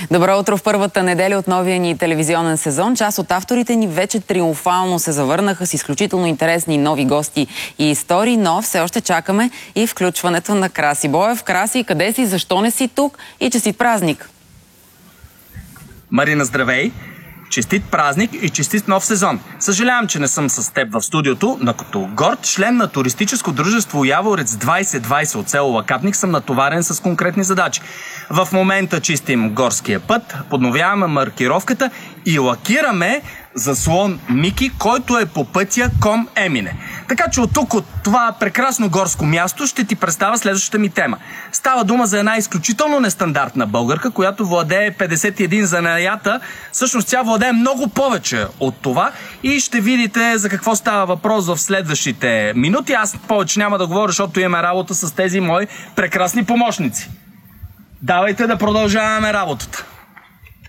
Добро утро в първата неделя от новия ни телевизионен сезон. Част от авторите ни вече триумфално се завърнаха с изключително интересни нови гости и истории, но все още чакаме и включването на Краси Боев. Краси, къде си, защо не си тук и честит празник? Марина, здравей! Честит празник и честит нов сезон. Съжалявам, че не съм с теб в студиото, но като горд член на туристическо дружество Яворец 2020 от село Лакатник съм натоварен с конкретни задачи. В момента чистим горския път, подновяваме маркировката и лакираме заслон Мики, който е по пътя Ком Емине. Така че от тук, от това прекрасно горско място, ще ти представя следващата ми тема. Става дума за една изключително нестандартна българка, която владее 51 занаята. Всъщност тя владее много повече от това и ще видите за какво става въпрос в следващите минути. Аз повече няма да говоря, защото имаме работа с тези мои прекрасни помощници. Давайте да продължаваме работата.